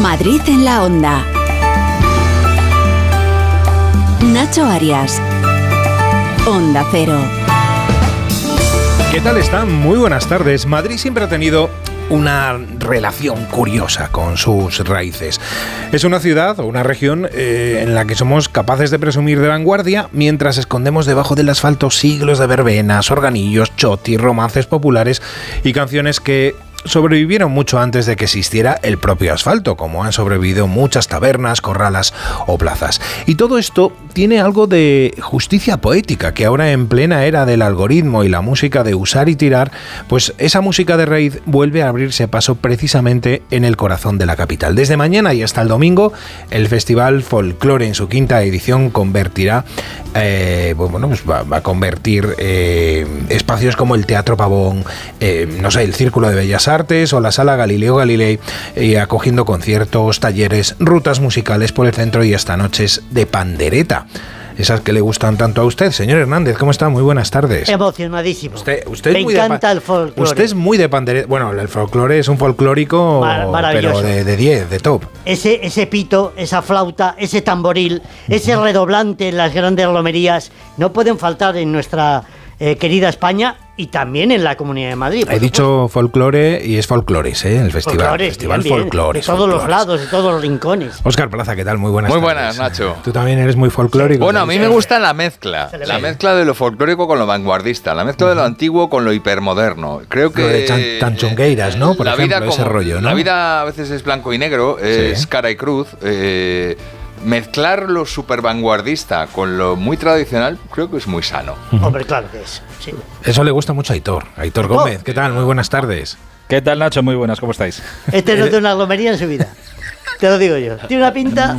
Madrid en la Onda. Nacho Arias. Onda Cero. ¿Qué tal están? Muy buenas tardes. Madrid siempre ha tenido una relación curiosa con sus raíces. Es una ciudad o una región en la que somos capaces de presumir de vanguardia mientras escondemos debajo del asfalto siglos de verbenas, organillos, chotis, romances populares y canciones que sobrevivieron mucho antes de que existiera el propio asfalto, como han sobrevivido muchas tabernas, corralas o plazas. Y todo esto tiene algo de justicia poética, que ahora en plena era del algoritmo y la música de usar y tirar, pues esa música de raíz vuelve a abrirse paso precisamente en el corazón de la capital. Desde mañana y hasta el domingo, el Festival Folklore en su quinta edición convertirá, va a convertir espacios como el Teatro Pavón, el Círculo de Bellas Artes o la Sala Galileo Galilei, acogiendo conciertos, talleres, rutas musicales por el centro y hasta noches de pandereta. Esas que le gustan tanto a usted. Señor Hernández, ¿cómo está? Muy buenas tardes. Emocionadísimo. Usted me encanta el folclore. Usted es muy de pandereta. Bueno, el folclore es un folclórico, pero de 10, de top. Ese pito, esa flauta, ese tamboril, ese redoblante en las grandes romerías no pueden faltar en nuestra querida España y también en la Comunidad de Madrid. He dicho folclore y es folclores, el festival. Festival Folclores. De todos los lados, de todos los rincones. Óscar Plaza, ¿qué tal? Muy buenas tardes. Muy buenas, Nacho. Tú también eres muy folclórico. Bueno, a mí me gusta la mezcla. La mezcla de lo folclórico con lo vanguardista. La mezcla de lo antiguo con lo hipermoderno. Creo que... de Tanchongueiras, ¿no? Por ejemplo, ese rollo, ¿no? La vida a veces es blanco y negro, es cara y cruz. Mezclar lo super vanguardista con lo muy tradicional creo que es muy sano. Hombre, claro que es. Sí. Eso le gusta mucho a Aitor Gómez. ¿Qué tal? Muy buenas tardes. ¿Qué tal, Nacho? Muy buenas, ¿cómo estáis? Este no tiene una glomería en su vida. Te lo digo yo. Tiene una pinta...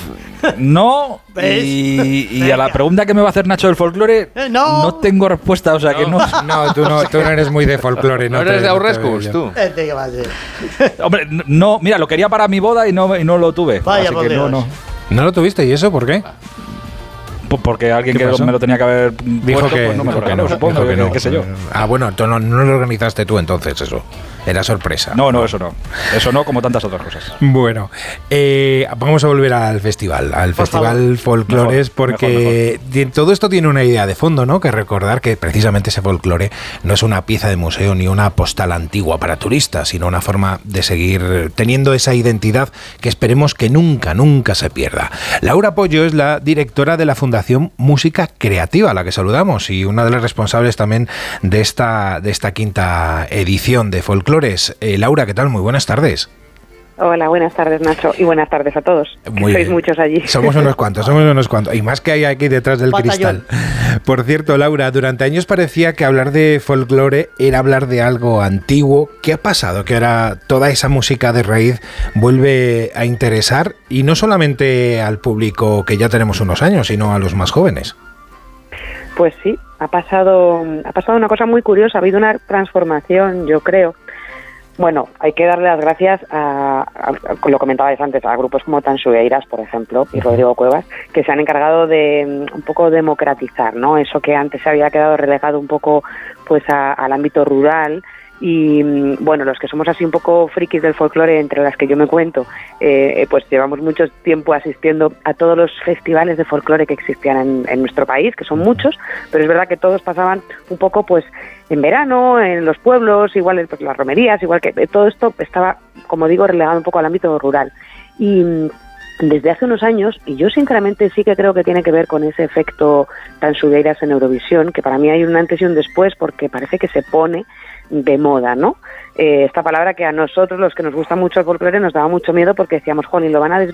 No, y a la pregunta que me va a hacer Nacho del folclore, no tengo respuesta, o sea que no. No, tú no eres muy de folclore. ¿No eres de Aurrescus, tú? ¿Qué va a ser? Hombre, no, mira, lo quería para mi boda y no lo tuve. Vaya, así por que Dios. ¿No lo tuviste? ¿Y eso por qué? Porque alguien que me lo tenía que haber dijo puesto, que pues no me dijo lo regaló, supongo, dijo que no. qué sé yo. Ah, bueno, tú no lo organizaste tú entonces, eso. Era sorpresa. No, eso no. Eso no, como tantas otras cosas. Bueno, vamos a volver al festival, Festival Folklores, porque todo esto tiene una idea de fondo, ¿no? Que recordar que precisamente ese folclore no es una pieza de museo ni una postal antigua para turistas, sino una forma de seguir teniendo esa identidad que esperemos que nunca se pierda. Laura Pollo es la directora de la Fundación Música Creativa, a la que saludamos, y una de las responsables también de esta quinta edición de Folklore. Laura, ¿qué tal? Muy buenas tardes. Hola, buenas tardes, Nacho, y buenas tardes a todos. Sois muchos allí. Somos unos cuantos, y más que hay aquí detrás del cristal. Por cierto, Laura, durante años parecía que hablar de folclore era hablar de algo antiguo. ¿Qué ha pasado? Que ahora toda esa música de raíz vuelve a interesar, y no solamente al público que ya tenemos unos años, sino a los más jóvenes. Pues sí, ha pasado una cosa muy curiosa, ha habido una transformación, yo creo. Bueno, hay que darle las gracias lo comentabais antes, a grupos como Tanxugueiras, por ejemplo, y Rodrigo Cuevas, que se han encargado de un poco democratizar, ¿no? Eso que antes se había quedado relegado un poco pues al ámbito rural. Y bueno, los que somos así un poco frikis del folclore, entre las que yo me cuento, pues llevamos mucho tiempo asistiendo a todos los festivales de folclore que existían en nuestro país, que son muchos, pero es verdad que todos pasaban un poco pues en verano, en los pueblos, igual pues las romerías, igual que todo esto estaba, como digo, relegado un poco al ámbito rural. Y desde hace unos años, y yo sinceramente sí que creo que tiene que ver con ese efecto Tanxugueiras en Eurovisión, que para mí hay un antes y un después, porque parece que se pone de moda, ¿no? Esta palabra que a nosotros, los que nos gusta mucho el folclore, nos daba mucho miedo porque decíamos, jolín, lo van a